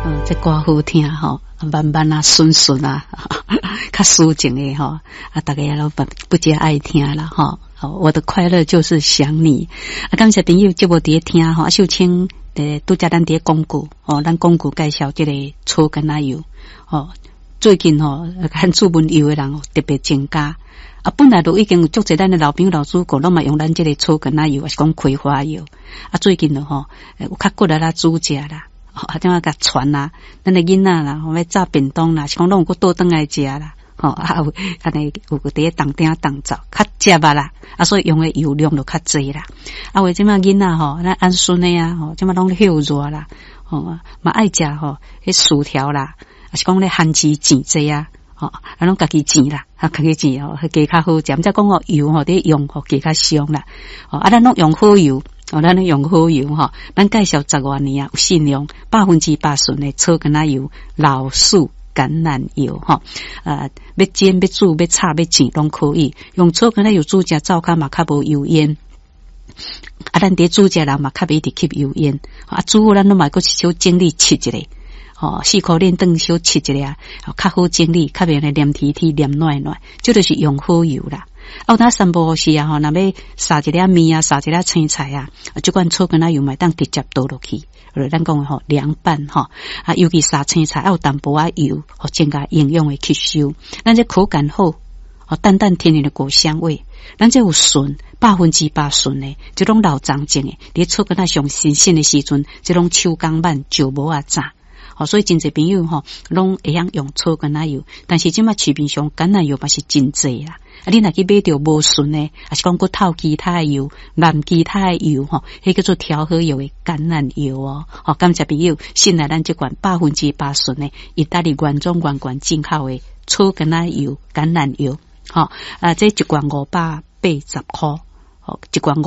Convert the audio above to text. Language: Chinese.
这歌好听吼，慢慢啊，顺顺啊，较抒情的吼，大家都不加爱听啦吼。我的快乐就是想你，感谢朋友节目伫听吼，秀清拄则咱伫广告咱广告介绍这个草根仔油最近很出门油的人特别增加。本来都已经有足侪咱的老朋友老主顾，拢嘛用咱这个草根仔油，还是讲葵花油。最近有较骨力啦，煮食啦。怎啊甲传啦？咱的囡仔啦，要炸便当啦，是讲拢有个倒转来食啦。有安尼有个伫当顶当走，较食吧啦。所以用的油量就较济啦。为即马囡仔咱安孙的即马拢休热啦。嘛爱食迄薯条啦，还是讲咧番薯煎济啊。拢家己煎啦，家己煎加较好食。毋则讲油伫用加较香啦。咱拢用好油。咱用好油咱介绍10多年有信用100%纯的草根仔油、老树橄榄油要煎、要煮、要炒、要煎拢可以。用草根仔油煮食灶骹嘛较无油烟。咱伫煮食人嘛较袂直吸油烟。煮好咱拢嘛搁小精力切一下。4颗链灯小切一下，较好精力，较袂来黏体体、黏软软。这就是用好油啦。咱散步时若要撒一粒面撒一粒青菜这款草根仔油嘛当直接倒落去，咱讲的凉拌尤其撒青菜有淡薄油，增加营养的吸收。咱这口感好，淡淡甜甜的果香味。咱这有纯100%纯的，这种老长种的，伫草根仔上新鲜的时阵，这种手工慢就无炸。所以真侪朋友拢会晓用草根仔油，但是即马市面上橄榄油嘛是真济啦。你若去买到无纯的，还是讲佫透其他的油、蓝其他的油迄叫做调和油的橄榄油感谢朋友，信赖咱这款100%纯的意大利原装原进口的草根仔油、橄榄油这一罐580块，一罐